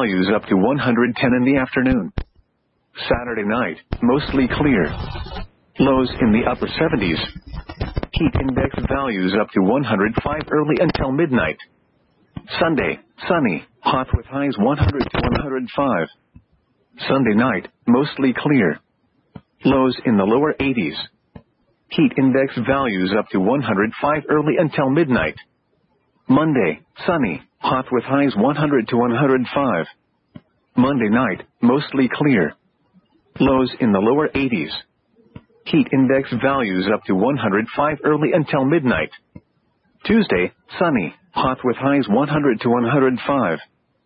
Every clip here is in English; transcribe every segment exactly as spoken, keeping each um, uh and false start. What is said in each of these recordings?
values up to one hundred ten in the afternoon. Saturday night, mostly clear. Lows in the upper seventies. Heat index values up to one hundred five early until midnight. Sunday, sunny, hot with highs one hundred to one hundred five. Sunday night, mostly clear. Lows in the lower eighties. Heat index values up to one hundred five early until midnight. Monday, sunny, hot with highs one hundred to one hundred five. Monday night, mostly clear. Lows in the lower eighties. Heat index values up to one hundred five early until midnight. Tuesday, sunny, hot with highs one hundred to one hundred five.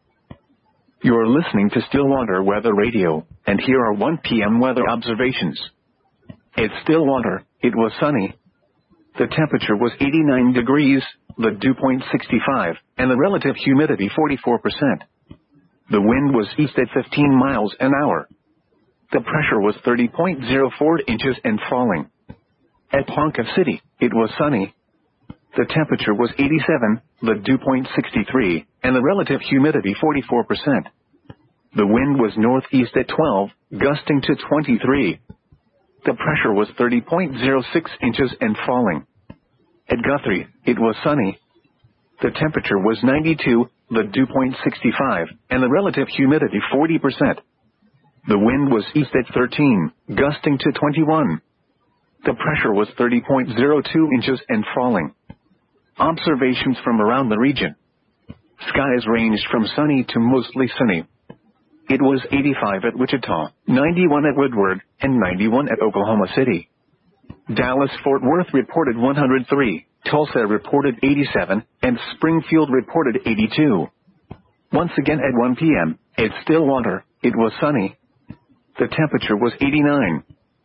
You're listening to Stillwater Weather Radio, and here are one p m weather observations. At Stillwater, it was sunny. The temperature was eighty-nine degrees, the dew point sixty-five, and the relative humidity forty-four percent. The wind was east at fifteen miles an hour. The pressure was thirty point zero four inches and falling. At Ponca City, it was sunny. The temperature was eighty-seven, the dew point sixty-three, and the relative humidity forty-four percent. The wind was northeast at twelve, gusting to twenty-three. The pressure was thirty point zero six inches and falling. At Guthrie, it was sunny. The temperature was ninety-two, the dew point sixty-five, and the relative humidity forty percent. The wind was east at thirteen, gusting to twenty-one. The pressure was thirty point zero two inches and falling. Observations from around the region. Skies ranged from sunny to mostly sunny. It was eighty-five at Wichita, ninety-one at Woodward, and ninety-one at Oklahoma City. Dallas-Fort Worth reported one hundred three, Tulsa reported eighty-seven, and Springfield reported eighty-two. Once again at one p m, at Stillwater, it was sunny. The temperature was eighty-nine.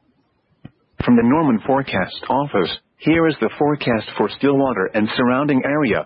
From the Norman Forecast Office, here is the forecast for Stillwater and surrounding area.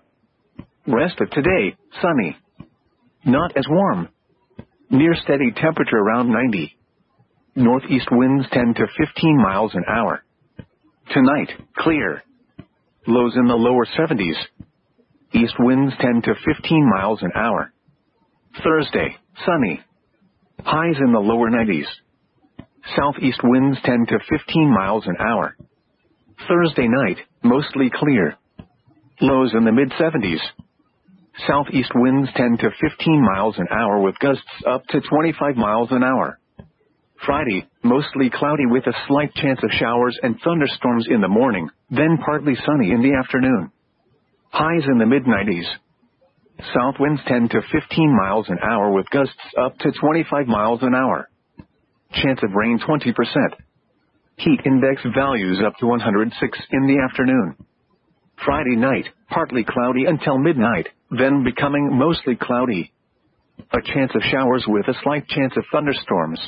Rest of today, sunny. Not as warm. Near steady temperature around ninety. Northeast winds ten to fifteen miles an hour. Tonight, clear. Lows in the lower seventies. East winds ten to fifteen miles an hour. Thursday, sunny. Highs in the lower nineties. Southeast winds ten to fifteen miles an hour. Thursday night, mostly clear. Lows in the mid seventies. Southeast winds ten to fifteen miles an hour with gusts up to twenty-five miles an hour. Friday, mostly cloudy with a slight chance of showers and thunderstorms in the morning, then partly sunny in the afternoon. Highs in the mid nineties. South winds ten to fifteen miles an hour with gusts up to twenty-five miles an hour. Chance of rain twenty percent. Heat index values up to one hundred six in the afternoon. Friday night, partly cloudy until midnight, then becoming mostly cloudy. A chance of showers with a slight chance of thunderstorms.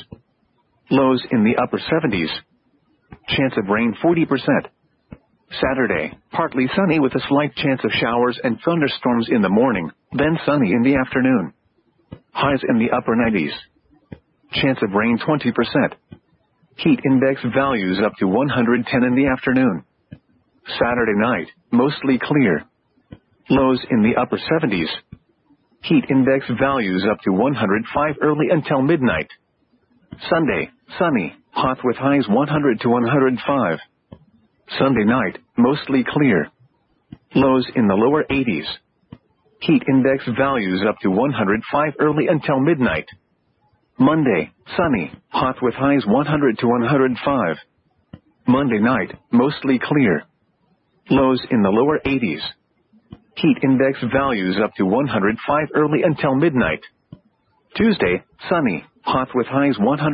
Lows in the upper seventies. Chance of rain forty percent. Saturday, partly sunny with a slight chance of showers and thunderstorms in the morning, then sunny in the afternoon. Highs in the upper nineties. Chance of rain twenty percent. Heat index values up to one hundred ten in the afternoon. Saturday night, mostly clear. Lows in the upper seventies. Heat index values up to one hundred five early until midnight. Sunday, sunny, hot with highs one hundred to one hundred five. Sunday night, mostly clear. Lows in the lower eighties. Heat index values up to one hundred five early until midnight. Monday, sunny, hot with highs one hundred to one hundred five. Monday night, mostly clear. Lows in the lower eighties. Heat index values up to one hundred five early until midnight. Tuesday, sunny, hot with highs one hundred